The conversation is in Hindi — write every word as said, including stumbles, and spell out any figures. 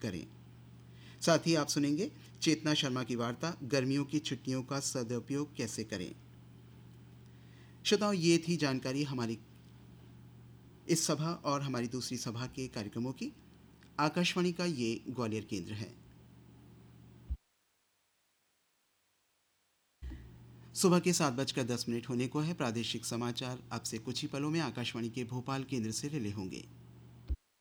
करें। साथ ही आप सुनेंगे चेतना शर्मा की वार्ता गर्मियों की छुट्टियों का सदुपयोग कैसे करें। श्रोताओं, ये थी जानकारी हमारी इस सभा और हमारी दूसरी सभा के कार्यक्रमों की। आकाशवाणी का ये ग्वालियर केंद्र है। सुबह के सात बजकर दस मिनट होने को है। प्रादेशिक समाचार अब से कुछ ही पलों में आकाशवाणी के भोपाल केंद्र से रिले होंगे।